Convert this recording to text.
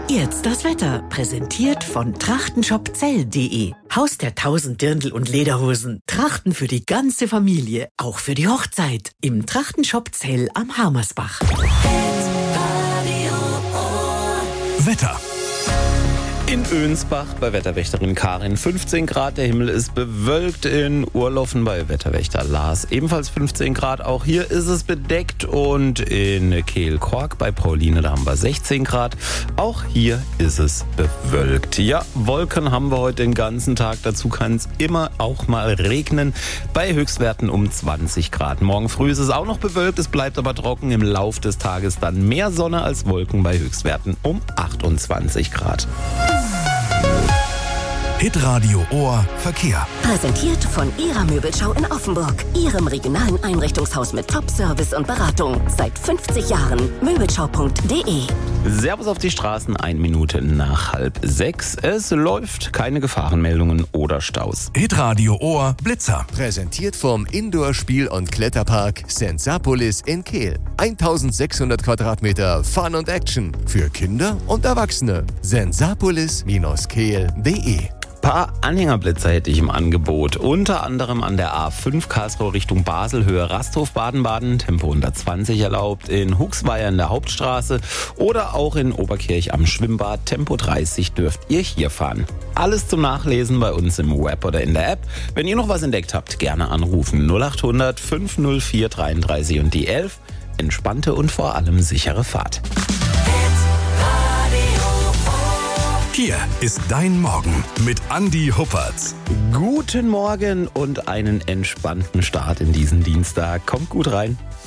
Jetzt das Wetter, präsentiert von trachtenshopzell.de. Haus der 1000 Dirndl und Lederhosen. Trachten für die ganze Familie, auch für die Hochzeit. Im Trachtenshop Zell am Harmersbach. Wetter. In Önsbach bei Wetterwächterin Karin 15 Grad, der Himmel ist bewölkt. In Urloffen bei Wetterwächter Lars ebenfalls 15 Grad, auch hier ist es bedeckt. Und in Kehl-Kork bei Pauline, da haben wir 16 Grad, auch hier ist es bewölkt. Ja, Wolken haben wir heute den ganzen Tag, dazu kann es immer auch mal regnen, bei Höchstwerten um 20 Grad. Morgen früh ist es auch noch bewölkt, es bleibt aber trocken, im Lauf des Tages dann mehr Sonne als Wolken bei Höchstwerten um 28 Grad. Hitradio Ohr Verkehr. Präsentiert von Ihrer Möbelschau in Offenburg. Ihrem regionalen Einrichtungshaus mit Top-Service und Beratung. Seit 50 Jahren. Möbelschau.de. Servus auf die Straßen, 1 Minute nach 5:30. Es läuft, keine Gefahrenmeldungen oder Staus. Hitradio Ohr Blitzer. Präsentiert vom Indoor-Spiel- und Kletterpark Sensapolis in Kehl. 1600 Quadratmeter Fun und Action für Kinder und Erwachsene. Sensapolis-kehl.de. Paar Anhängerblitzer hätte ich im Angebot. Unter anderem an der A5 Karlsruhe Richtung Basel, Höhe Rasthof, Baden-Baden. Tempo 120 erlaubt. In Huxweier in der Hauptstraße oder auch in Oberkirch am Schwimmbad. Tempo 30 dürft ihr hier fahren. Alles zum Nachlesen bei uns im Web oder in der App. Wenn ihr noch was entdeckt habt, gerne anrufen. 0800 504 33 und die 11. Entspannte und vor allem sichere Fahrt. Hier ist dein Morgen mit Andi Huppertz. Guten Morgen und einen entspannten Start in diesen Dienstag. Kommt gut rein.